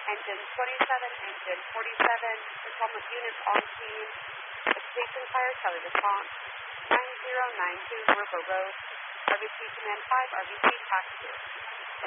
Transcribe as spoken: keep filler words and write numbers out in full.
Engine twenty-seven, Engine forty-seven, Potomac units on scene. Station fire Charlie response. nine zero nine two River Road. R B C Command five, R B C taxi.